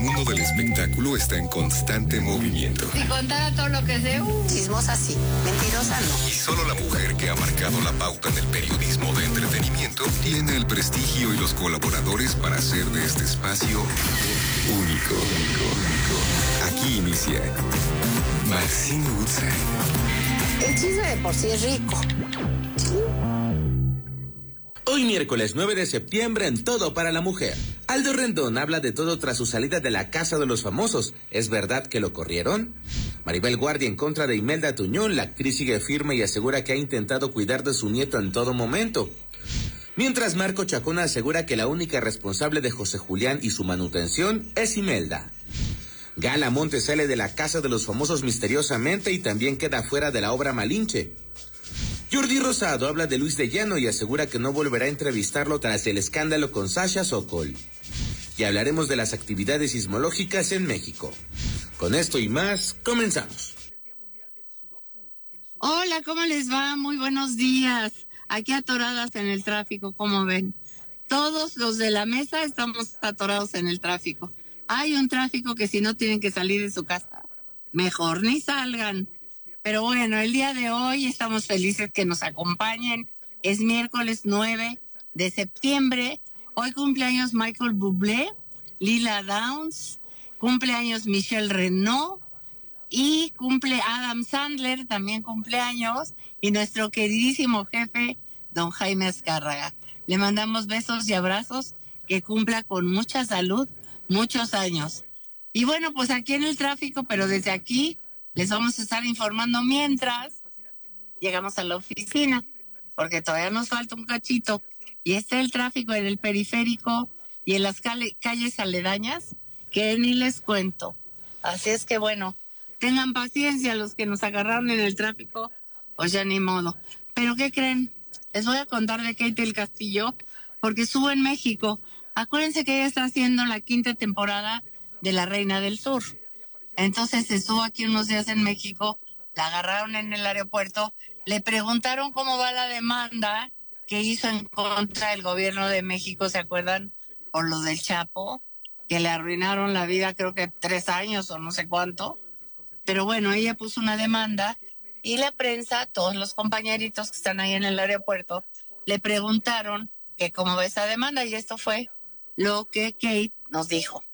mundo del espectáculo está en constante movimiento. Si contara todo lo que sé, chismosa sí, mentirosa no. Y solo la mujer que ha marcado la pauta en el periodismo de entretenimiento tiene el prestigio y los colaboradores para hacer de este espacio único. Aquí inicia Maxine Woodside. El chisme de por sí es rico. Hoy miércoles 9 de septiembre en Todo para la Mujer. Aldo Rendón habla de todo tras su salida de la Casa de los Famosos. ¿Es verdad que lo corrieron? Maribel Guardia en contra de Imelda Tuñón. La actriz sigue firme y asegura que ha intentado cuidar de su nieto en todo momento. Mientras Marco Chacón asegura que la única responsable de José Julián y su manutención es Imelda. Gala Monte sale de la Casa de los Famosos misteriosamente y también queda fuera de la obra Malinche. Jordi Rosado habla de Luis de Llano y asegura que no volverá a entrevistarlo tras el escándalo con Sasha Sokol. Y hablaremos de las actividades sismológicas en México. Con esto y más, comenzamos. Hola, ¿cómo les va? Muy buenos días. Aquí atoradas en el tráfico, ¿cómo ven? Todos los de la mesa estamos atorados en el tráfico. Hay un tráfico que si no tienen que salir de su casa, mejor ni salgan. Pero bueno, el día de hoy estamos felices que nos acompañen. Es miércoles 9 de septiembre. Hoy cumpleaños Michael Bublé, Lila Downs, cumpleaños Michelle Renaud y cumple Adam Sandler, también cumpleaños, y nuestro queridísimo jefe, don Jaime Azcárraga. Le mandamos besos y abrazos, que cumpla con mucha salud, muchos años. Y bueno, pues aquí en el tráfico, pero desde aquí les vamos a estar informando mientras llegamos a la oficina, porque todavía nos falta un cachito. Y está el tráfico en el periférico y en las calles aledañas, que ni les cuento. Así es que bueno, tengan paciencia los que nos agarraron en el tráfico, pues ya ni modo. Pero ¿qué creen? Les voy a contar de Kate del Castillo, porque estuvo en México. Acuérdense que ella está haciendo la 5ª temporada de La Reina del Sur. Entonces estuvo aquí unos días en México, la agarraron en el aeropuerto, le preguntaron cómo va la demanda que hizo en contra del gobierno de México, ¿se acuerdan? Por lo del Chapo, que le arruinaron la vida creo que 3 años o no sé cuánto. Pero bueno, ella puso una demanda y la prensa, todos los compañeritos que están ahí en el aeropuerto, le preguntaron que cómo va esa demanda y esto fue lo que Kate nos dijo.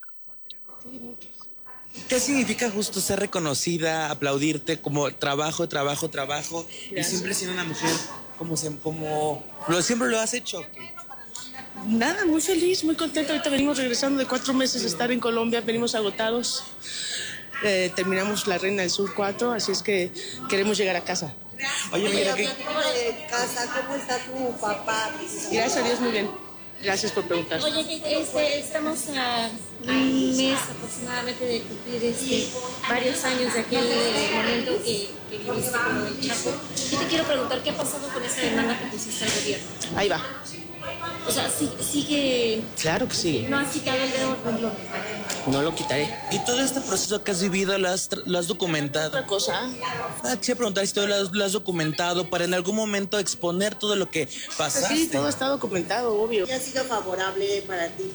¿Qué significa justo ser reconocida, aplaudirte como trabajo, y siempre siendo una mujer como siempre lo has hecho? Nada, muy feliz, muy contenta. Ahorita venimos regresando de 4 meses de estar en Colombia, venimos agotados. Terminamos La Reina del Sur 4, así es que queremos llegar a casa. Oye, mira que... ¿Cómo está tu papá? Gracias a Dios, muy bien. Gracias por preguntar. Oye, estamos a un mes aproximadamente de cumplir varios años de aquel momento que viviste con el Chapo. Yo te quiero preguntar, ¿qué ha pasado con esa demanda que pusiste al gobierno? Ahí va. O sea, sigue... Claro que sí. No has quitado el dedo del renglón. No lo quitaré. ¿Y todo este proceso que has vivido lo has documentado? Otra cosa. Quisiera preguntar si todo lo has documentado para en algún momento exponer todo lo que pasaste. Sí, todo está documentado, obvio. ¿Qué ha sido favorable para ti